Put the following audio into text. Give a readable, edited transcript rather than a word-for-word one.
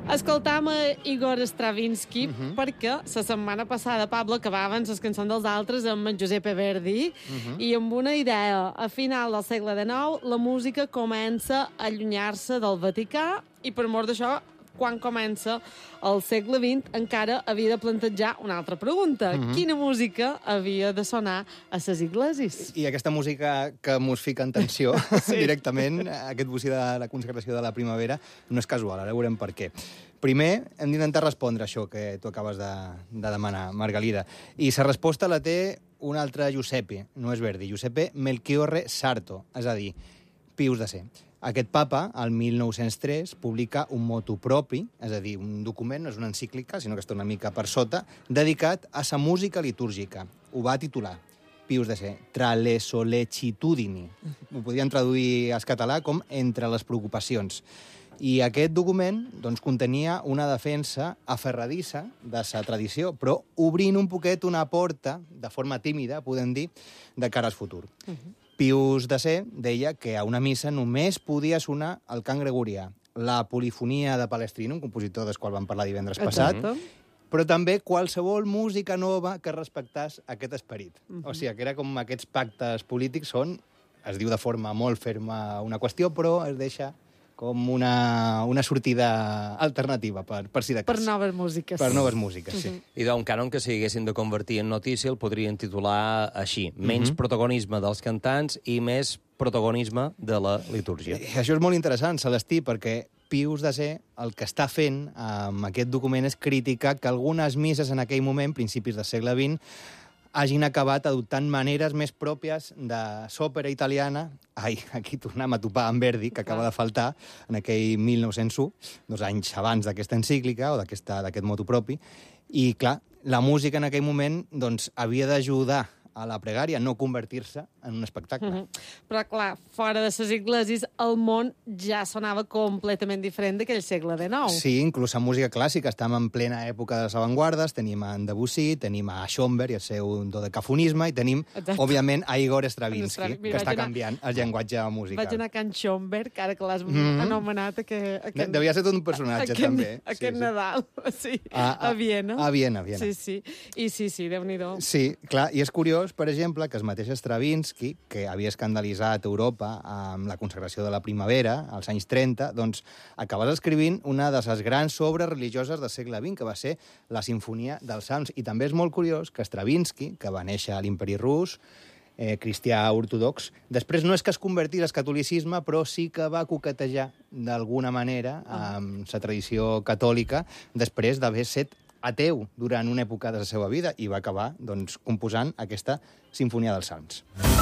Escoltam a Igor Stravinsky perquè la setmana passada, Pablo, acabaven les cançons dels altres amb en Giuseppe Verdi i amb una idea. A final del segle XIX, la música comença a allunyar-se del Vaticà i per mort d'això, quan comença el segle XX, encara havia de plantejar una altra pregunta. Quina música havia de sonar a les iglesis? I aquesta música que mos fica en tensió directament, aquest bocí de la consagració de la primavera, no és casual, ara veurem per què. Primer, hem d'intentar respondre això que tu acabes de demanar, Margalida. I la resposta la té un altre Giuseppe, no és Verdi, Giuseppe Melchiorre Sarto, és a dir, Pius X. Aquest papa, al 1903, publica un motu propi, és a dir, un document, no és una encíclica, sinó que està una mica per sota, dedicat a sa música litúrgica. Ho va titular, Pius X, Tra le sollecitudini. Ho podien traduir al català com Entre les preocupacions. I aquest document doncs, contenia una defensa aferradissa de sa tradició, però obrint un poquet una porta, de forma tímida, podem dir, de cara al futur. Pius X deia que a una missa només podia sonar el cant gregorià, la polifonia de Palestrino, un compositor del qual vam parlar divendres passat, però també qualsevol música nova que respectàs aquest esperit. O sigui, que era com aquests pactes polítics són, es diu de forma molt ferma una qüestió, però es deixa com una sortida alternativa, per si de cas. Per noves músiques. Per noves músiques, sí. I d'un cànon que si haguessin de convertir en notícia el podrien titular així. Menys protagonisme dels cantants i més protagonisme de la litúrgia. I això és molt interessant, Celestí, perquè Pius X el que està fent amb aquest document és criticar que algunes misses en aquell moment, principis del segle XX, hagin acabat adoptant maneres més pròpies de l'òpera italiana. Ai, aquí tornem a topar amb Verdi, que acaba de faltar en aquell 1901, 2 anys abans d'aquesta encíclica o d'aquest motu propi. I, clar, la música en aquell moment doncs, havia d'ajudar a la pregària, no convertir-se en un espectacle. Però, clar, fora de les esglésies, el món ja sonava completament diferent d'aquell segle XIX. Sí, inclús la música clàssica. Estàvem en plena època de les avantguardes, tenim a en Debussy, tenim a Schoenberg i el seu dodecafonisme, i tenim, òbviament, a Igor Stravinsky, que està canviant el llenguatge musical. Vaig anar a Can Schoenberg, ara que l'has anomenat devia ser tot un personatge, també. Aquest Nadal, sí, a Viena. A Viena. Sí. I sí, Déu-n'hi-do. Sí, clar, i és curiós, per exemple, que el mateix Stravinsky, que havia escandalitzat Europa amb la consagració de la primavera, als anys 30, doncs acabava escrivint una de les grans obres religioses del segle XX, que va ser la Simfonia dels Salms. I també és molt curiós que Stravinsky, que va néixer a l'Imperi Rus, cristià ortodox, després no és que es convertís al catolicisme, però sí que va coquetejar d'alguna manera amb la tradició catòlica després d'haver set ateu durant una època de la seva vida i va acabar doncs, composant aquesta Simfonia dels Salms.